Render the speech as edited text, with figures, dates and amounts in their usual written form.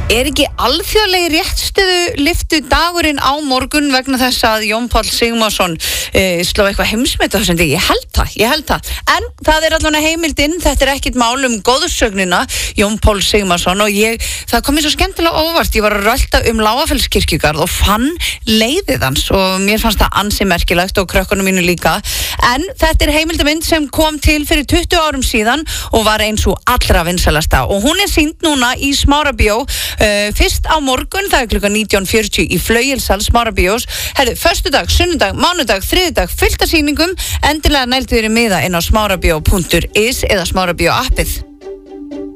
Ekki alþjóðlegi réttstöðu lyftu dagurinn á morgun vegna þess að Jón Páll Sigmarsson sló eitthvað heimsmet á þessum degi? Ég held það. En það allavega heimildin, þetta ekkit mál góðsögnina Jón Páll Sigmarsson og það kom mér svo skemmtilega óvart. Ég var að rölta Lágafellskirkjugarð og fann leiðið hans og mér fannst það ansi merkilegt og krökkunum mínu líka. En þetta heimildamynd sem kom til fyrir 20 árum síðan og var eins og allra vinsælasta og hún sýnd núna í Smárabíó fyrst á morgun, það klukkan 19:40 í Flauelsal Smárabíós. Föstudag, sunnudag, mánudag, þriðjudag fullt af sýningum, endilega nældu þér miða inn á smárabíó.is eða Smárabíó appið.